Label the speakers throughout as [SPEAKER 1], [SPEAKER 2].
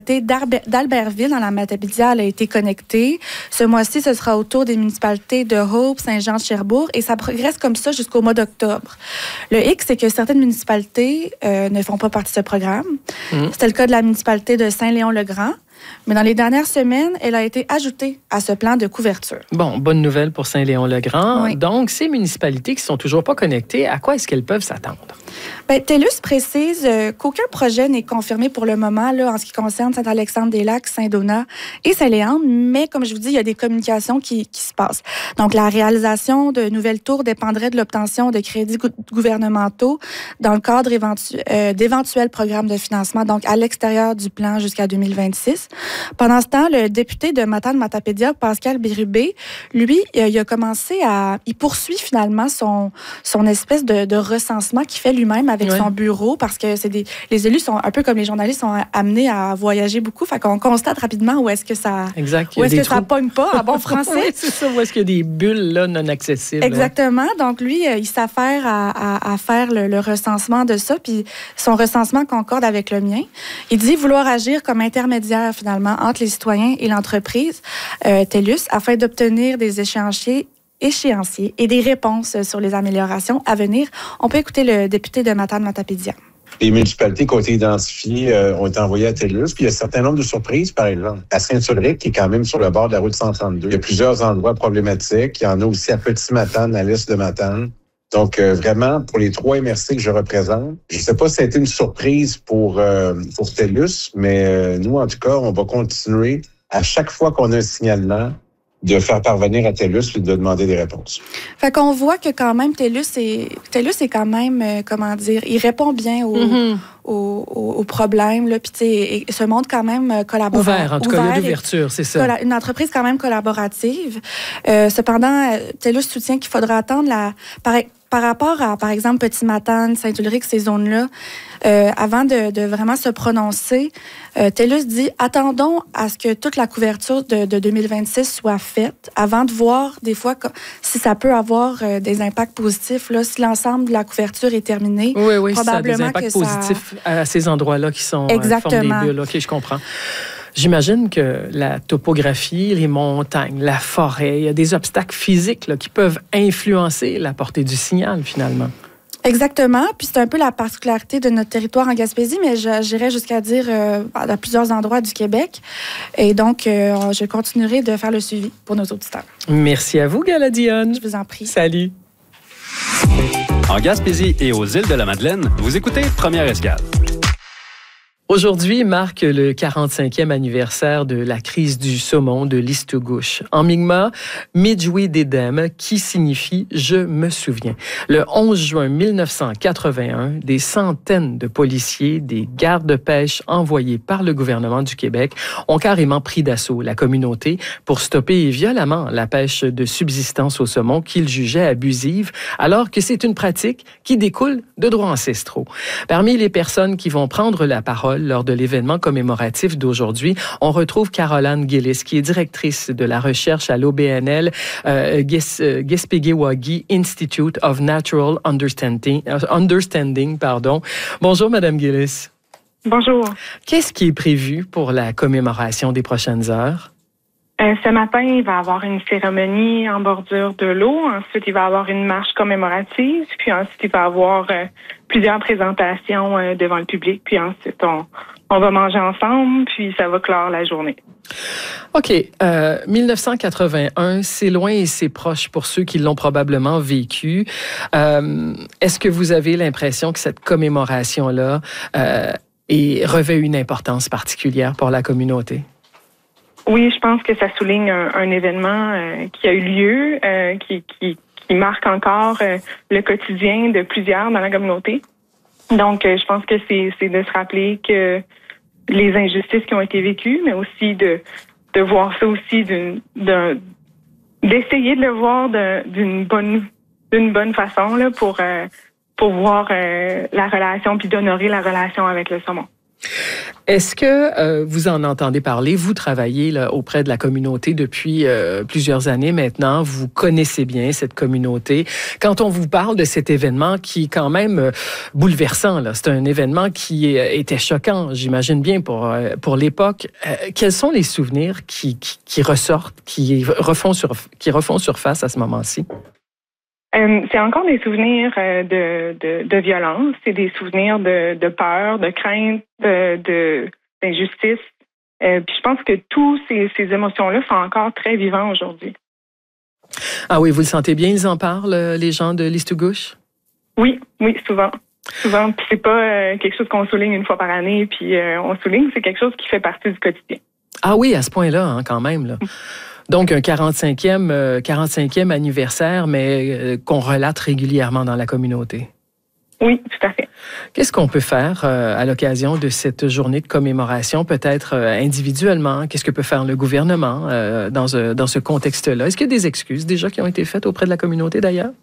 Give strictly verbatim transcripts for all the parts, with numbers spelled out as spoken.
[SPEAKER 1] d'Albertville, dans la Matapédia, elle a été connectée. Ce mois-ci, ce sera au tour des municipalités de Hope, Saint-Jean-Cherbourg, et ça progresse comme ça jusqu'au mois d'octobre. Le hic, c'est que certaines municipalités euh, ne font pas partie de ce programme. Mmh. C'était le cas de la municipalité de Saint-Léon-le-Grand. Mais dans les dernières semaines, elle a été ajoutée à ce plan de couverture.
[SPEAKER 2] Bon, bonne nouvelle pour Saint-Léon-le-Grand.
[SPEAKER 1] Oui.
[SPEAKER 2] Donc, ces municipalités qui ne sont toujours pas connectées, à quoi est-ce qu'elles peuvent s'attendre?
[SPEAKER 1] Bien, TELUS précise euh, qu'aucun projet n'est confirmé pour le moment là, en ce qui concerne Saint-Alexandre-des-Lacs, Saint-Donat et Saint-Léandre, mais comme je vous dis, il y a des communications qui, qui se passent. Donc, la réalisation de nouvelles tours dépendrait de l'obtention de crédits gou- gouvernementaux dans le cadre éventu- euh, d'éventuels programmes de financement, donc à l'extérieur du plan jusqu'à deux mille vingt-six. Pendant ce temps, le député de Matane-Matapédia, Pascal Bérubé, lui, il a commencé à... Il poursuit finalement son, son espèce de, de recensement qu'il fait lui-même avec
[SPEAKER 2] ouais.
[SPEAKER 1] son bureau, parce que c'est des, les élus sont un peu comme les journalistes, sont amenés à voyager beaucoup. Fait qu'on constate rapidement où est-ce que ça...
[SPEAKER 2] Exact.
[SPEAKER 1] Où est-ce que
[SPEAKER 2] trous.
[SPEAKER 1] ça pogne pas, en bon français.
[SPEAKER 2] Oui, c'est ça. Où est-ce qu'il y a des bulles là, non accessibles.
[SPEAKER 1] Exactement. Hein? Donc, lui, il s'affaire à, à, à faire le, le recensement de ça, puis son recensement concorde avec le mien. Il dit vouloir agir comme intermédiaire, finalement, entre les citoyens et l'entreprise euh, TELUS, afin d'obtenir des échéanciers échéanciers et des réponses sur les améliorations à venir. On peut écouter le député de Matane-Matapédia.
[SPEAKER 3] Les municipalités qui ont été identifiées euh, ont été envoyées à TELUS. Puis il y a un certain nombre de surprises, par exemple. À Saint-Ulrich, qui est quand même sur le bord de la route cent trente-deux. Il y a plusieurs endroits problématiques. Il y en a aussi à Petit-Matane, à l'est de Matane. Donc, euh, vraiment, pour les trois M R C que je représente, je ne sais pas si ça a été une surprise pour, euh, pour TELUS, mais euh, nous, en tout cas, on va continuer à chaque fois qu'on a un signalement de faire parvenir à TELUS et de demander des réponses.
[SPEAKER 1] Fait qu'on voit que quand même, TELUS est, TELUS est quand même, euh, comment dire, il répond bien aux, mm-hmm. aux, aux, aux problèmes, là, puis et, et se montre quand même collaboratif.
[SPEAKER 2] Ouvert, en tout cas, l'ouverture, c'est ça.
[SPEAKER 1] Colla- une entreprise quand même collaborative. Euh, cependant, TELUS soutient qu'il faudra attendre la... Par, par rapport à, par exemple, Petit-Matane, Saint-Ulrich, ces zones-là, euh, avant de, de vraiment se prononcer, euh, TELUS dit « Attendons à ce que toute la couverture de, de deux mille vingt-six soit faite avant de voir, des fois, si ça peut avoir euh, des impacts positifs. Là, si l'ensemble de la couverture est terminé,
[SPEAKER 2] oui, oui,
[SPEAKER 1] probablement
[SPEAKER 2] ça a des impacts
[SPEAKER 1] que ça...
[SPEAKER 2] positifs à ces endroits-là qui sont
[SPEAKER 1] Exactement.
[SPEAKER 2] Euh, forment des bulles. OK, je comprends. J'imagine que la topographie, les montagnes, la forêt, il y a des obstacles physiques là, qui peuvent influencer la portée du signal, finalement.
[SPEAKER 1] Exactement. Puis c'est un peu la particularité de notre territoire en Gaspésie, mais j'irais jusqu'à dire euh, à plusieurs endroits du Québec. Et donc, euh, je continuerai de faire le suivi pour nos auditeurs.
[SPEAKER 2] Merci à vous, Galadione.
[SPEAKER 1] Je vous en prie.
[SPEAKER 2] Salut.
[SPEAKER 4] En Gaspésie et aux îles de la Madeleine, vous écoutez Première Escale.
[SPEAKER 2] Aujourd'hui marque le quarante-cinquième anniversaire de la crise du saumon de l'Istugouche. En Mi'kmaq, Midjwi Dedem, qui signifie « je me souviens ». Le onze juin mille neuf cent quatre-vingt-un, des centaines de policiers, des gardes-pêche envoyés par le gouvernement du Québec ont carrément pris d'assaut la communauté pour stopper violemment la pêche de subsistance au saumon qu'ils jugeaient abusive, alors que c'est une pratique qui découle de droits ancestraux. Parmi les personnes qui vont prendre la parole lors de l'événement commémoratif d'aujourd'hui, on retrouve Caroline Gillis, qui est directrice de la recherche à l'O B N L, euh, Gaspé-Guéwagi Institute of Natural Understanding. Uh, Understanding pardon. Bonjour, Madame Gillis.
[SPEAKER 5] Bonjour.
[SPEAKER 2] Qu'est-ce qui est prévu pour la commémoration des prochaines heures?
[SPEAKER 5] Euh, ce matin, il va y avoir une cérémonie en bordure de l'eau. Ensuite, il va y avoir une marche commémorative. Puis ensuite, il va y avoir euh, plusieurs présentations euh, devant le public. Puis ensuite, on, on va manger ensemble. Puis ça va clore la journée.
[SPEAKER 2] OK. Euh, mille neuf cent quatre-vingt-un, c'est loin et c'est proche pour ceux qui l'ont probablement vécu. Euh, est-ce que vous avez l'impression que cette commémoration-là euh, est, revêt une importance particulière pour la communauté?
[SPEAKER 5] Oui, je pense que ça souligne un, un événement euh, qui a eu lieu, euh, qui, qui, qui marque encore euh, le quotidien de plusieurs dans la communauté. Donc, euh, je pense que c'est, c'est de se rappeler que les injustices qui ont été vécues, mais aussi de, de voir ça aussi d'une, d'un, d'essayer de le voir de, d'une bonne, d'une bonne façon là pour, euh, pour voir euh, la relation puis d'honorer la relation avec le saumon.
[SPEAKER 2] Est-ce que euh, vous en entendez parler? Vous travaillez là, auprès de la communauté depuis euh, plusieurs années maintenant. Vous connaissez bien cette communauté. Quand on vous parle de cet événement qui est quand même euh, bouleversant, là, c'est un événement qui euh, était choquant, j'imagine bien, pour, euh, pour l'époque. Euh, quels sont les souvenirs qui, qui, qui ressortent, qui refont, sur, qui refont surface à ce moment-ci?
[SPEAKER 5] Euh, c'est encore des souvenirs euh, de, de, de violence, c'est des souvenirs de, de peur, de crainte, de, de, d'injustice. Euh, puis je pense que toutes ces, ces émotions-là sont encore très vivantes aujourd'hui.
[SPEAKER 2] Ah oui, vous le sentez bien, ils en parlent, les gens de Listugouche?
[SPEAKER 5] Oui, oui, souvent. Souvent. Puis c'est pas euh, quelque chose qu'on souligne une fois par année, puis euh, on souligne, c'est quelque chose qui fait partie du quotidien.
[SPEAKER 2] Ah oui, à ce point-là, hein, quand même, là. Donc, un quarante-cinquième, euh, quarante-cinquième anniversaire, mais euh, qu'on relate régulièrement dans la communauté.
[SPEAKER 5] Oui, tout à fait.
[SPEAKER 2] Qu'est-ce qu'on peut faire euh, à l'occasion de cette journée de commémoration, peut-être euh, individuellement? Qu'est-ce que peut faire le gouvernement euh, dans, ce, dans ce contexte-là? Est-ce qu'il y a des excuses déjà qui ont été faites auprès de la communauté, d'ailleurs?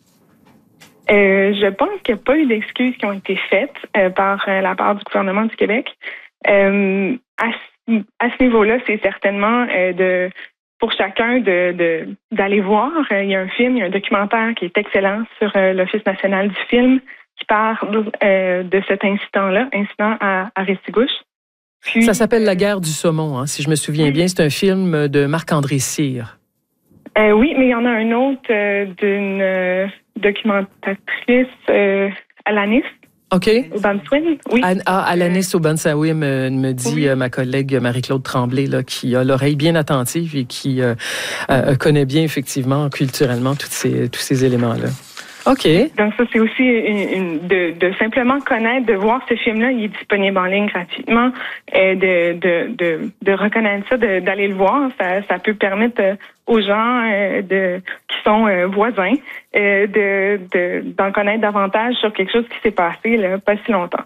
[SPEAKER 5] Euh, je pense qu'il n'y a pas eu d'excuses qui ont été faites euh, par euh, la part du gouvernement du Québec. Euh, à, à ce niveau-là, c'est certainement euh, de... pour chacun de, de d'aller voir. Euh, il y a un film, il y a un documentaire qui est excellent sur euh, l'Office national du film qui parle euh, de cet incident-là, incident à, à Restigouche. Puis,
[SPEAKER 2] ça s'appelle La guerre du saumon, hein, si je me souviens oui. bien. C'est un film de Marc-André Cyr.
[SPEAKER 5] Euh, oui, mais il y en a un autre euh, d'une euh, documentatrice, euh, Alanis.
[SPEAKER 2] OK.
[SPEAKER 5] Obansawin, oui.
[SPEAKER 2] Ah, Alanis Obansawin me, me dit oui. euh, ma collègue Marie-Claude Tremblay, là, qui a l'oreille bien attentive et qui euh, euh, connaît bien, effectivement, culturellement, tous ces, tous ces éléments-là. OK.
[SPEAKER 5] Donc ça, c'est aussi une, une, de, de simplement connaître, de voir ce film-là, il est disponible en ligne gratuitement, et de, de, de, de reconnaître ça, de, d'aller le voir. Ça, ça peut permettre aux gens euh, de, qui sont euh, voisins euh, de, de, d'en connaître davantage sur quelque chose qui s'est passé là, pas si longtemps.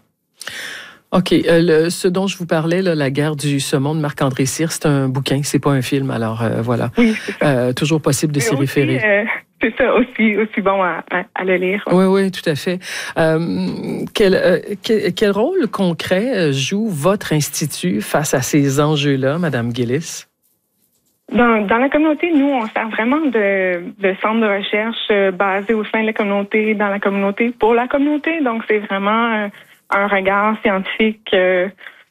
[SPEAKER 2] OK. Euh, le, ce dont je vous parlais, là, La guerre du saumon de Marc-André Cyr, c'est un bouquin, c'est pas un film. Alors, euh, voilà.
[SPEAKER 5] Oui, c'est ça.
[SPEAKER 2] Euh, toujours possible de s'y référer.
[SPEAKER 5] Euh, c'est ça, aussi, aussi bon à, à, à le lire.
[SPEAKER 2] Oui, oui, tout à fait. Euh, quel, euh, quel, quel rôle concret joue votre institut face à ces enjeux-là, Madame Gillis?
[SPEAKER 5] Dans, dans la communauté, nous, on sert vraiment de, de centre de recherche euh, basé au sein de la communauté, dans la communauté, pour la communauté. Donc, c'est vraiment euh, un regard scientifique, euh,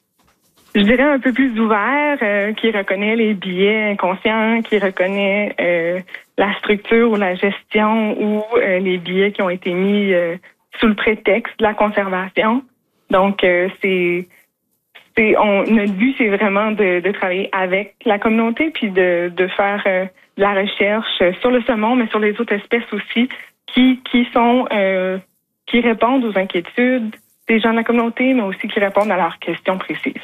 [SPEAKER 5] je dirais un peu plus ouvert, euh, qui reconnaît les biais inconscients, qui reconnaît euh, la structure ou la gestion ou euh, les biais qui ont été mis euh, sous le prétexte de la conservation. Donc, euh, c'est... C'est, on, notre but, c'est vraiment de, de travailler avec la communauté puis de, de faire euh, de la recherche sur le saumon, mais sur les autres espèces aussi, qui, qui sont euh, qui répondent aux inquiétudes des gens de la communauté, mais aussi qui répondent à leurs questions précises.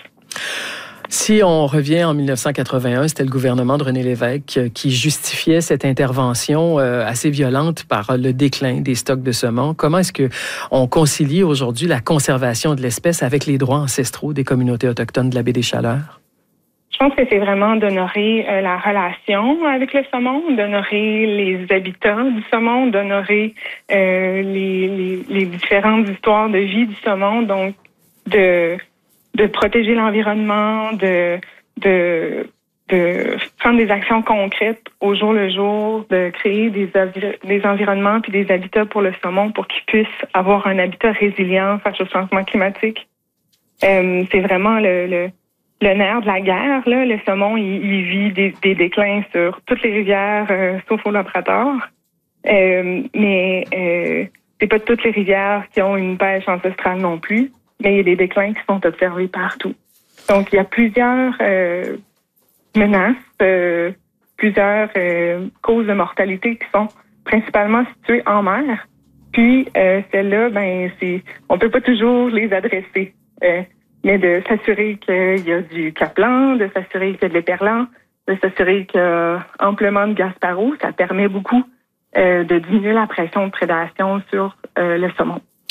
[SPEAKER 2] Si on revient en dix-neuf cent quatre-vingt-un, c'était le gouvernement de René Lévesque qui justifiait cette intervention euh, assez violente par le déclin des stocks de saumon. Comment est-ce que on concilie aujourd'hui la conservation de l'espèce avec les droits ancestraux des communautés autochtones de la baie des Chaleurs?
[SPEAKER 5] Je pense que c'est vraiment d'honorer euh, la relation avec le saumon, d'honorer les habitats du saumon, d'honorer euh, les, les, les différentes histoires de vie du saumon, donc de de protéger l'environnement, de, de, de prendre des actions concrètes au jour le jour, de créer des, des environnements puis des habitats pour le saumon pour qu'il puisse avoir un habitat résilient face au changement climatique. Euh, c'est vraiment le, le, le nerf de la guerre. Là. Le saumon, il, il vit des, des déclins sur toutes les rivières, euh, sauf au Labrador. Euh, mais euh, c'est pas toutes les rivières qui ont une pêche ancestrale non plus. Mais il y a des déclins qui sont observés partout. Donc, il y a plusieurs euh, menaces, euh, plusieurs euh, causes de mortalité qui sont principalement situées en mer. Puis, euh, celles-là, ben, c'est, on peut pas toujours les adresser. Euh, mais de s'assurer qu'il y a du caplan, de s'assurer qu'il y a de l'éperlan, de s'assurer qu'il y a amplement de Gaspareau, ça permet beaucoup euh, de diminuer la pression de prédation sur euh, le saumon.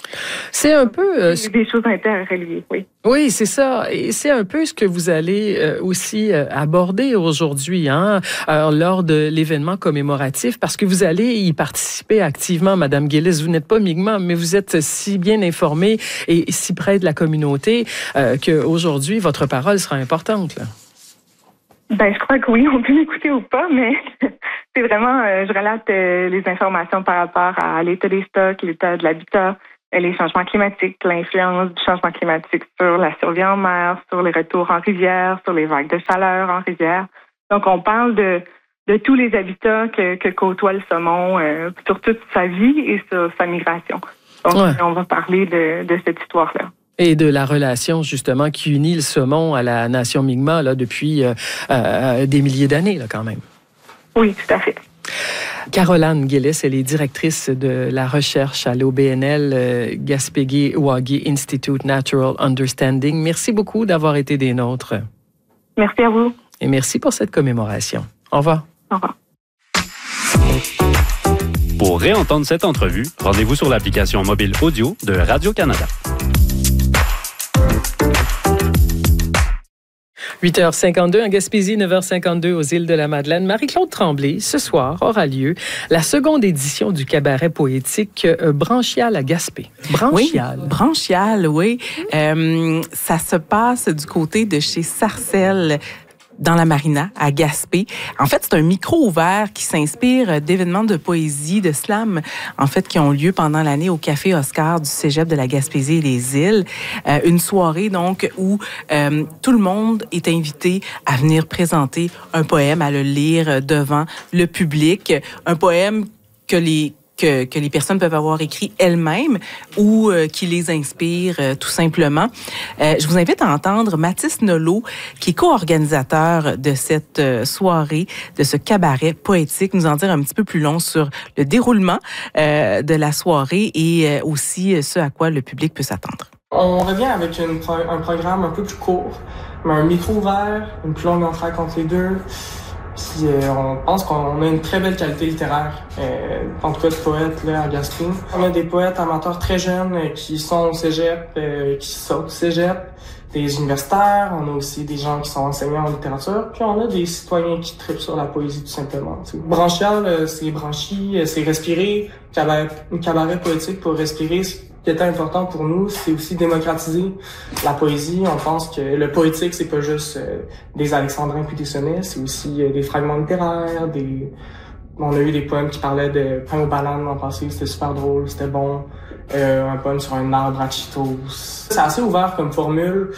[SPEAKER 2] C'est un peu... Euh,
[SPEAKER 5] des choses interreliées, oui.
[SPEAKER 2] Oui, c'est ça. Et c'est un peu ce que vous allez euh, aussi euh, aborder aujourd'hui, hein, euh, lors de l'événement commémoratif, parce que vous allez y participer activement, Madame Gillis. Vous n'êtes pas Mi'kmaq, mais vous êtes si bien informée et si près de la communauté euh, qu'aujourd'hui, votre parole sera importante, là.
[SPEAKER 5] Ben, je crois que oui, on peut m'écouter ou pas, mais c'est vraiment, euh, je relate euh, les informations par rapport à l'état des stocks, l'état de l'habitat, les changements climatiques, l'influence du changement climatique sur la survie en mer, sur les retours en rivière, sur les vagues de chaleur en rivière. Donc, on parle de, de tous les habitats que, que côtoie le saumon euh, sur toute sa vie et sur sa migration. Donc, ouais. On va parler de, de cette histoire-là.
[SPEAKER 2] Et de la relation, justement, qui unit le saumon à la nation Mi'kmaq là, depuis euh, euh, des milliers d'années, là, quand même.
[SPEAKER 5] Oui, tout à fait.
[SPEAKER 2] Caroline Gillis, elle est directrice de la recherche à l'O B N L euh, Gaspésie-Wagi Institute Natural Understanding. Merci beaucoup d'avoir été des nôtres.
[SPEAKER 5] Merci à vous.
[SPEAKER 2] Et merci pour cette commémoration. Au revoir.
[SPEAKER 5] Au revoir.
[SPEAKER 4] Pour réentendre cette entrevue, rendez-vous sur l'application mobile audio de Radio-Canada.
[SPEAKER 2] huit heures cinquante-deux en Gaspésie, neuf heures cinquante-deux aux îles de la Madeleine. Marie-Claude Tremblay, ce soir aura lieu la seconde édition du cabaret poétique Branchial à Gaspé.
[SPEAKER 6] Branchial. Oui, Branchial, oui. Euh, ça se passe du côté de chez Sarcelles, dans la Marina, à Gaspé. En fait, c'est un micro ouvert qui s'inspire d'événements de poésie, de slam, en fait, qui ont lieu pendant l'année au Café Oscar du Cégep de la Gaspésie et des Îles. Euh, une soirée, donc, où euh, tout le monde est invité à venir présenter un poème, à le lire devant le public. Un poème que les Que, que les personnes peuvent avoir écrit elles-mêmes ou euh, qui les inspire euh, tout simplement. Euh, je vous invite à entendre Mathis Nolot, qui est co-organisateur de cette euh, soirée, de ce cabaret poétique, nous en dire un petit peu plus long sur le déroulement euh, de la soirée et euh, aussi euh, ce à quoi le public peut s'attendre.
[SPEAKER 7] On revient avec une, un programme un peu plus court, mais un micro ouvert, une plus longue entrée entre les deux. Puis euh, on pense qu'on a une très belle qualité littéraire, euh, en tout cas de poètes là, à Gaspé. On a des poètes amateurs très jeunes euh, qui sont au cégep, euh, qui sortent du cégep, des universitaires, on a aussi des gens qui sont enseignants en littérature, puis on a des citoyens qui trippent sur la poésie tout simplement. T'sais. Branchial, euh, c'est branchi, euh, c'est respirer, cabaret, une cabaret poétique pour respirer. Ce qui était important pour nous, c'est aussi démocratiser la poésie. On pense que le poétique, c'est pas juste euh, des alexandrins puis des sonnets, c'est aussi euh, des fragments littéraires, des... On a eu des poèmes qui parlaient de pain aux bananes l'an passé, c'était super drôle, c'était bon. Euh, un poème sur un arbre à Cheetos. C'est assez ouvert comme formule.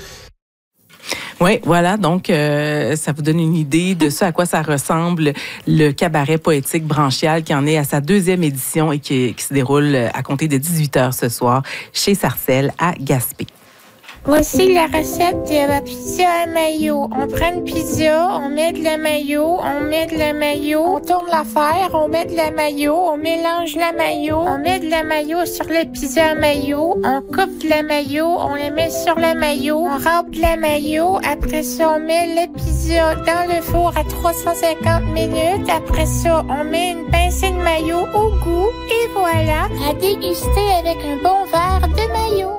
[SPEAKER 6] Oui, voilà, donc euh, ça vous donne une idée de ce à quoi ça ressemble le cabaret poétique Branchial qui en est à sa deuxième édition et qui, qui se déroule à compter de dix-huit heures ce soir chez Sarcelles à Gaspé.
[SPEAKER 8] Voici la recette de la pizza à mayo. On prend une pizza, on met de la mayo, on met de la mayo, on tourne l'affaire, on met de la mayo, on mélange la mayo, on met de la mayo sur la pizza à mayo, on coupe de la mayo, on la met sur la mayo, on râpe de la mayo, après ça on met la pizza dans le four à trois cent cinquante minutes, après ça on met une pincée de mayo au goût et voilà, à déguster avec un bon verre de mayo.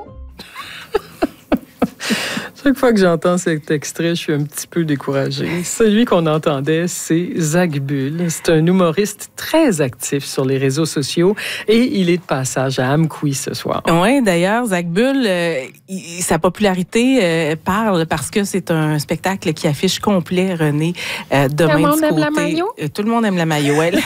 [SPEAKER 2] Chaque fois que j'entends cet extrait, je suis un petit peu découragée. Celui qu'on entendait, c'est Zach Bull. C'est un humoriste très actif sur les réseaux sociaux et il est de passage à Amqui ce soir.
[SPEAKER 6] Oui, d'ailleurs, Zach Bull, euh, il, sa popularité euh, parle parce que c'est un spectacle qui affiche complet, René, euh, demain du côté. Tout le monde aime la mayo? Euh, tout le monde aime la mayo, elle.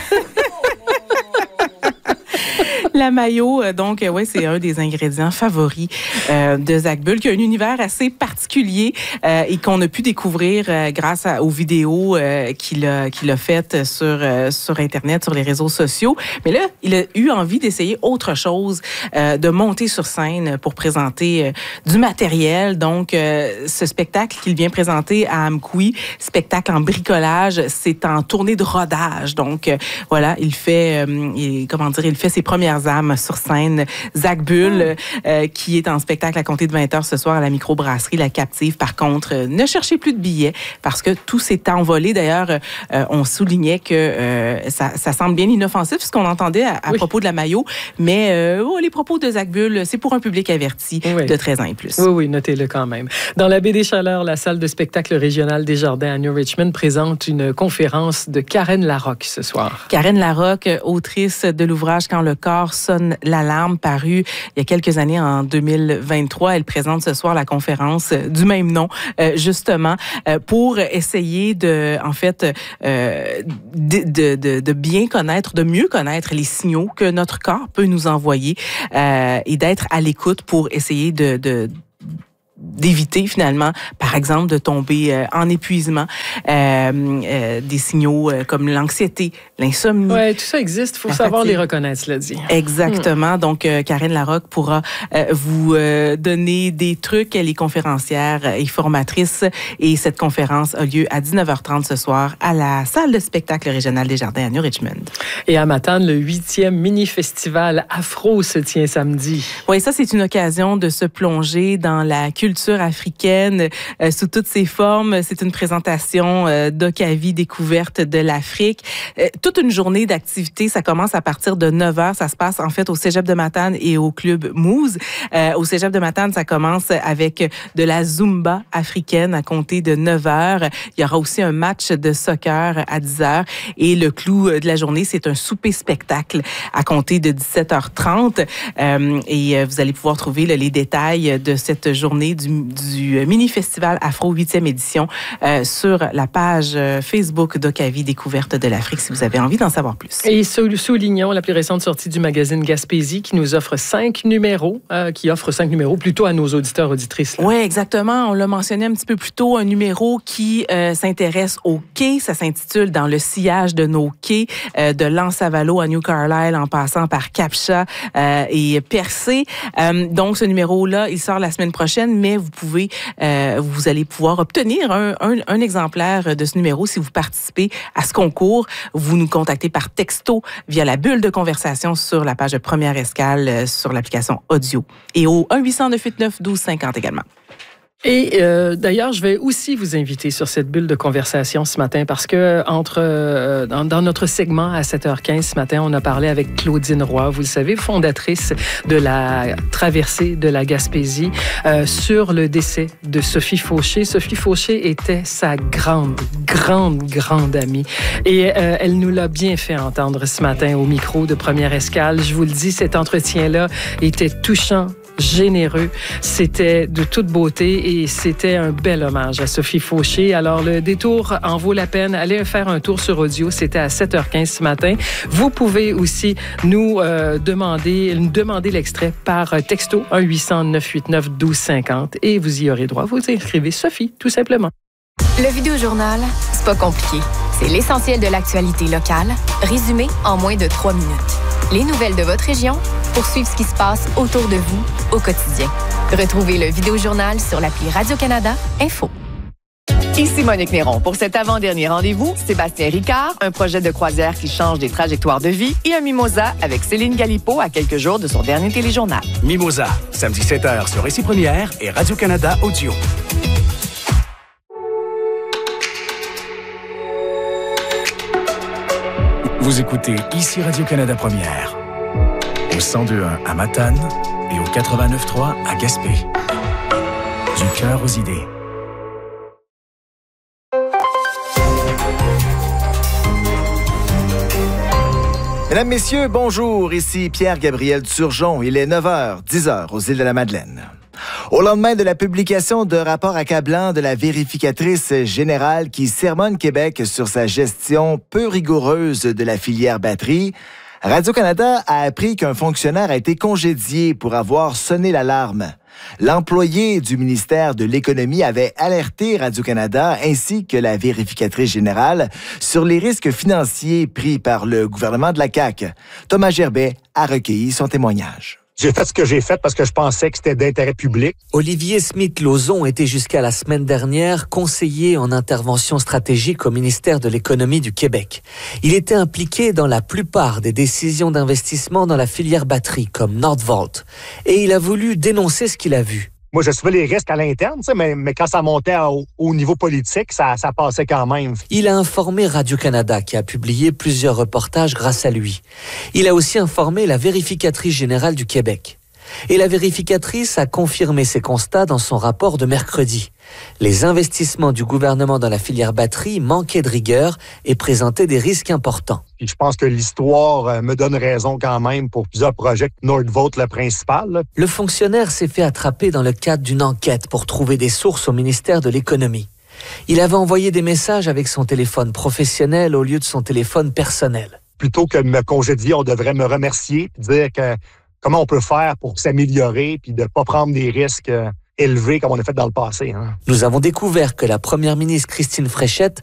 [SPEAKER 6] La mayo, donc, euh, ouais, c'est un des ingrédients favoris euh, de Zach Bull, qui a un univers assez particulier euh, et qu'on a pu découvrir euh, grâce à, aux vidéos euh, qu'il a, qu'il a faites sur, euh, sur Internet, sur les réseaux sociaux. Mais là, il a eu envie d'essayer autre chose, euh, de monter sur scène pour présenter euh, du matériel. Donc, euh, ce spectacle qu'il vient présenter à Amqui, spectacle en bricolage, c'est en tournée de rodage. Donc, euh, voilà, il fait, euh, il, comment dire, il fait ses premières Dernières âmes sur scène. Zach Bull, euh, qui est en spectacle à compter de vingt heures ce soir à la microbrasserie La Captive. Par contre, euh, ne cherchez plus de billets parce que tout s'est envolé. D'ailleurs, euh, on soulignait que euh, ça, ça semble bien inoffensif ce qu'on entendait à, à oui. propos de la maillot, mais euh, oh, les propos de Zach Bull, c'est pour un public averti oui. de treize ans et plus.
[SPEAKER 2] Oui, oui, notez-le quand même. Dans la baie des Chaleurs, la salle de spectacle régionale Desjardins à New Richmond présente une conférence de Karen Larocque ce soir.
[SPEAKER 6] Karen Larocque, autrice de l'ouvrage Quand le corps sonne l'alarme, paru il y a quelques années en deux mille vingt-trois. Elle présente ce soir la conférence du même nom, euh, justement, euh, pour essayer de, en fait, euh, de, de, de bien connaître, de mieux connaître les signaux que notre corps peut nous envoyer euh, et d'être à l'écoute pour essayer de, de d'éviter finalement, par exemple, de tomber euh, en épuisement, euh, euh, des signaux euh, comme l'anxiété, l'insomnie.
[SPEAKER 2] Oui, tout ça existe, il faut savoir fatigue. Les reconnaître, cela dit.
[SPEAKER 6] Exactement. Hmm. Donc, euh, Karen Larocque pourra euh, vous euh, donner des trucs. Elle est conférencière et formatrice et cette conférence a lieu à dix-neuf heures trente ce soir à la salle de spectacle régionale Desjardins à New Richmond.
[SPEAKER 2] Et à Matane, le huitième mini-festival Afro se tient samedi.
[SPEAKER 6] Oui, ça, c'est une occasion de se plonger dans la culture africaine euh, sous toutes ses formes. C'est une présentation euh, d'Okavi, découverte de l'Afrique. Euh, toute une journée d'activité. Ça commence à partir de neuf heures. Ça se passe en fait au Cégep de Matane et au Club Moose. Euh, au Cégep de Matane, ça commence avec de la Zumba africaine à compter de neuf heures. Il y aura aussi un match de soccer à dix heures. Et le clou de la journée, c'est un souper-spectacle à compter de dix-sept heures trente. Euh, et vous allez pouvoir trouver là, les détails de cette journée du, du mini-festival Afro huitième édition euh, sur la page Facebook d'Okavi Découverte de l'Afrique si vous avez envie d'en savoir plus.
[SPEAKER 2] Et soulignons la plus récente sortie du magazine Gaspésie qui nous offre cinq numéros, euh, qui offre cinq numéros plutôt à nos auditeurs auditrices.
[SPEAKER 6] Oui, exactement. On l'a mentionné un petit peu plus tôt, un numéro qui euh, s'intéresse aux quais. Ça s'intitule Dans le sillage de nos quais, euh, de Lens-Savalo à New Carlisle en passant par Captcha euh, et Percé. Euh, donc, ce numéro-là, il sort la semaine prochaine, mais vous pouvez, euh, vous allez pouvoir obtenir un, un, un exemplaire de ce numéro si vous participez à ce concours. Vous nous contactez par texto via la bulle de conversation sur la page de Première Escale euh, sur l'application audio et au un huit cent neuf huit neuf douze cinquante également.
[SPEAKER 2] Et euh, d'ailleurs, je vais aussi vous inviter sur cette bulle de conversation ce matin parce que entre euh, dans, dans notre segment à sept heures quinze ce matin, on a parlé avec Claudine Roy, vous le savez, fondatrice de la traversée de la Gaspésie, euh, sur le décès de Sophie Fauché. Sophie Fauché était sa grande, grande, grande amie. Et euh, elle nous l'a bien fait entendre ce matin au micro de Première Escale. Je vous le dis, cet entretien-là était touchant, généreux. C'était de toute beauté et c'était un bel hommage à Sophie Fauché. Alors, le détour en vaut la peine. Allez faire un tour sur audio. C'était à sept heures quinze ce matin. Vous pouvez aussi nous euh, demander, nous demander l'extrait par texto un huit cent neuf huit neuf douze cinquante et vous y aurez droit. Vous inscrivez Sophie, tout simplement.
[SPEAKER 9] Le Vidéojournal, c'est pas compliqué. C'est l'essentiel de l'actualité locale, résumé en moins de trois minutes. Les nouvelles de votre région pour suivre ce qui se passe autour de vous au quotidien. Retrouvez le Vidéojournal sur l'appli Radio-Canada Info.
[SPEAKER 10] Ici Monique Néron. Pour cet avant-dernier rendez-vous, Sébastien Ricard, un projet de croisière qui change des trajectoires de vie et un mimosa avec Céline Galipo à quelques jours de son dernier téléjournal.
[SPEAKER 11] Mimosa, samedi sept heures sur Récit Première et Radio-Canada Audio. Vous écoutez ici Radio-Canada Première, au cent deux virgule un à Matane et au quatre-vingt-neuf virgule trois à Gaspé. Du cœur aux idées.
[SPEAKER 12] Mesdames, Messieurs, bonjour. Ici Pierre-Gabriel Turgeon. Il est neuf heures, dix heures aux îles de la Madeleine. Au lendemain de la publication d'un rapport accablant de la vérificatrice générale qui sermonne Québec sur sa gestion peu rigoureuse de la filière batterie, Radio-Canada a appris qu'un fonctionnaire a été congédié pour avoir sonné l'alarme. L'employé du ministère de l'Économie avait alerté Radio-Canada ainsi que la vérificatrice générale sur les risques financiers pris par le gouvernement de la C A Q. Thomas Gerbet a recueilli son témoignage.
[SPEAKER 13] J'ai fait ce que j'ai fait parce que je pensais que c'était d'intérêt public.
[SPEAKER 14] Olivier Smith-Lauzon était jusqu'à la semaine dernière conseiller en intervention stratégique au ministère de l'Économie du Québec. Il était impliqué dans la plupart des décisions d'investissement dans la filière batterie, comme Nordvolt. Et il a voulu dénoncer ce qu'il a vu.
[SPEAKER 13] Moi, je suivais les risques à l'interne, mais, mais quand ça montait au, au niveau politique, ça, ça passait quand même.
[SPEAKER 14] Il a informé Radio-Canada, qui a publié plusieurs reportages grâce à lui. Il a aussi informé la vérificatrice générale du Québec. Et la vérificatrice a confirmé ses constats dans son rapport de mercredi. Les investissements du gouvernement dans la filière batterie manquaient de rigueur et présentaient des risques importants.
[SPEAKER 13] Puis je pense que l'histoire me donne raison quand même pour plusieurs projets. Nordvolt, le principal. Là.
[SPEAKER 14] Le fonctionnaire s'est fait attraper dans le cadre d'une enquête pour trouver des sources au ministère de l'Économie. Il avait envoyé des messages avec son téléphone professionnel au lieu de son téléphone personnel.
[SPEAKER 13] Plutôt que de me congédier, on devrait me remercier et dire que comment on peut faire pour s'améliorer puis de ne pas prendre des risques élevés comme on a fait dans le passé. Hein.
[SPEAKER 14] Nous avons découvert que la première ministre Christine Fréchette